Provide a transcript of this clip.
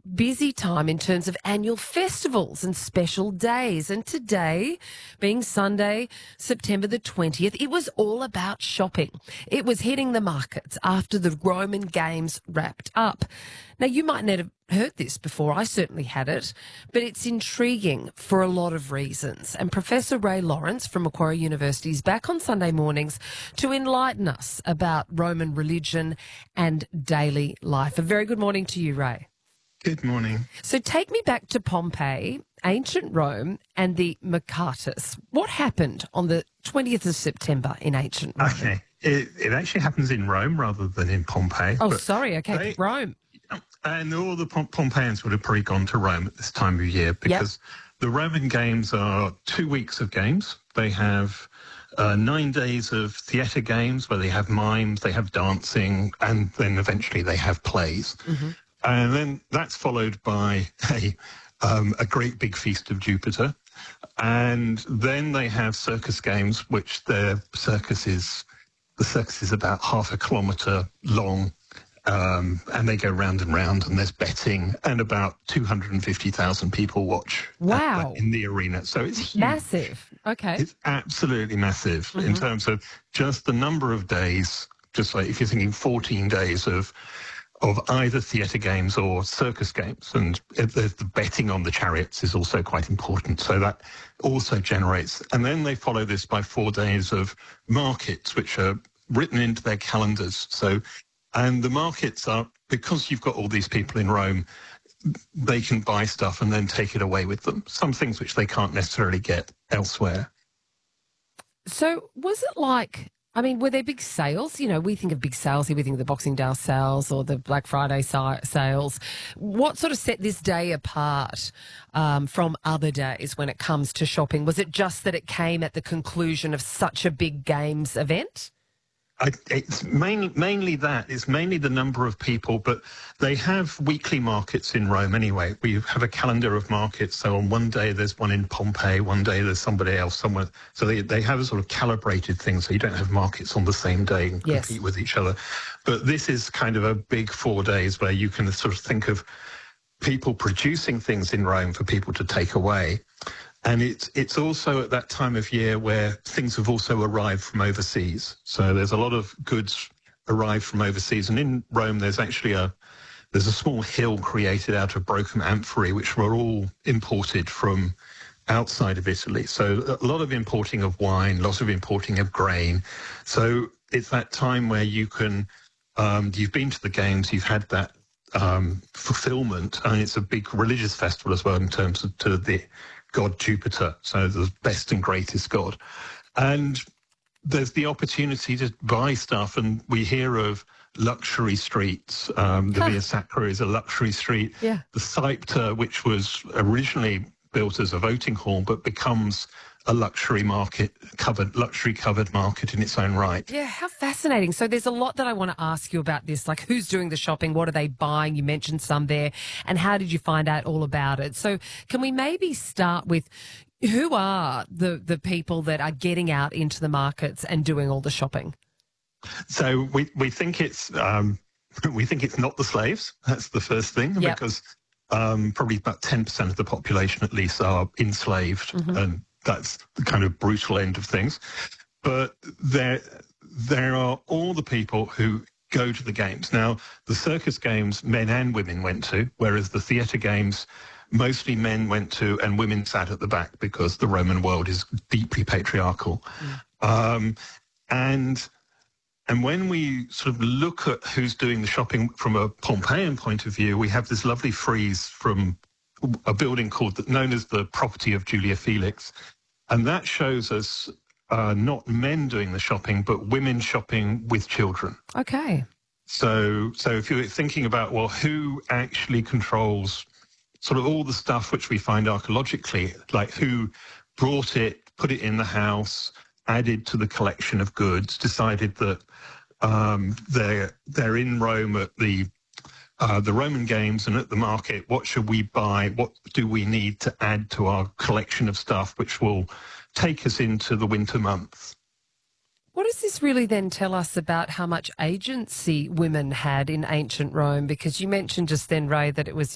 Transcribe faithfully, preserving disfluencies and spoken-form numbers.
busy time in terms of annual festivals and special days. And today, being Sunday, September the twentieth, it was all about shopping. It was hitting the markets after the Roman Games wrapped up. Now, you might not have heard this before. I certainly had it, but it's intriguing for a lot of reasons. And Professor Ray Lawrence from Macquarie University is back on Sunday mornings to enlighten us about Roman religion and daily life. A very good morning to you, Ray. Good morning. So take me back to Pompeii, ancient Rome, and the Mercatus. What happened on the twentieth of September in ancient Rome? Okay. It, it actually happens in Rome rather than in Pompeii. Oh, sorry. Okay, they, Rome. And all the Pom- Pompeians would have probably gone to Rome at this time of year because yep. the Roman Games are two weeks of games. They have uh, nine days of theatre games where they have mimes, they have dancing, and then eventually they have plays. Mm-hmm. And then that's followed by a, um, a great big feast of Jupiter. And then they have circus games, which their circus is, the circus is about half a kilometre long. Um, and they go round and round, and there's betting, and about two hundred fifty thousand people watch. Wow. In the arena. So it's huge. Massive. Okay. It's absolutely massive mm-hmm. in terms of just the number of days, just like if you're thinking fourteen days of of either theatre games or circus games. And the, the betting on the chariots is also quite important. So that also generates. And then they follow this by four days of markets, which are written into their calendars. So, and the markets are, because you've got all these people in Rome, they can buy stuff and then take it away with them. Some things which they can't necessarily get elsewhere. So was it like, I mean, were there big sales? You know, we think of big sales here. We think of the Boxing Day sales or the Black Friday sales. What sort of set this day apart um, from other days when it comes to shopping? Was it just that it came at the conclusion of such a big games event? I, it's mainly mainly that. It's mainly the number of people, but they have weekly markets in Rome anyway. We have a calendar of markets. So on one day there's one in Pompeii, one day there's somebody else somewhere. So they, they have a sort of calibrated thing, so you don't have markets on the same day and yes. compete with each other. But this is kind of a big four days where you can sort of think of people producing things in Rome for people to take away. And it's it's also at that time of year where things have also arrived from overseas. So there's a lot of goods arrived from overseas. And in Rome, there's actually a there's a small hill created out of broken amphorae, which were all imported from outside of Italy. So a lot of importing of wine, lots of importing of grain. So it's that time where you can, um, you've been to the games, you've had that um, fulfillment, and it's a big religious festival as well in terms of to the god Jupiter, so the best and greatest god. And there's the opportunity to buy stuff, and we hear of luxury streets. Um, the huh. Via Sacra is a luxury street. Yeah. The Saipta, which was originally built as a voting hall, but becomes a luxury market, covered luxury covered market in its own right. Yeah, how fascinating. So there's a lot that I want to ask you about this, like who's doing the shopping, what are they buying? You mentioned some there, and how did you find out all about it? So can we maybe start with who are the, the people that are getting out into the markets and doing all the shopping? So we, we think it's um, we think it's not the slaves. That's the first thing, yep. because um, probably about ten percent of the population at least are enslaved, mm-hmm. and that's the kind of brutal end of things. But there, there are all the people who go to the games. Now, the circus games, men and women went to, whereas the theatre games, mostly men went to and women sat at the back because the Roman world is deeply patriarchal. Mm. Um, and and when we sort of look at who's doing the shopping from a Pompeian point of view, we have this lovely frieze from a building called known as the Property of Julia Felix, and that shows us uh, not men doing the shopping, but women shopping with children. Okay. So, so if you're thinking about well, who actually controls sort of all the stuff which we find archaeologically, like who brought it, put it in the house, added to the collection of goods, decided that um, they're they're in Rome at the Uh, the Roman Games and at the market, what should we buy? What do we need to add to our collection of stuff which will take us into the winter months? What does this really then tell us about how much agency women had in ancient Rome? Because you mentioned just then, Ray, that it was